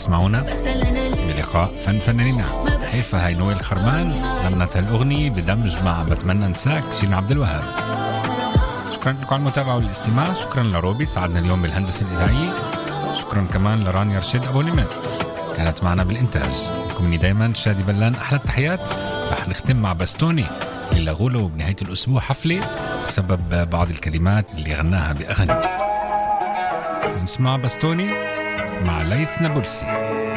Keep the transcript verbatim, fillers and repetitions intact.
تسمعونا بلقاء فن فنانين. حيفا هاي نويل خرمان غنت هالأغنية بدمج مع بتمنى انساك شيرين عبد الوهاب. شكرا لكم على المتابعة والاستماع. شكرا لروبي ساعدنا اليوم بالهندسة الإذاعية. شكرا كمان لرانيا رشيد أبو نمر كانت معنا بالإنتاج. لكم مني دايما شادي بلان أحلى التحيات. رح نختم مع باستوني اللي لغوله بنهاية الأسبوع حفلة بسبب بعض الكلمات اللي غناها بأغنية. نسمع باستوني مع ليث نابلسي.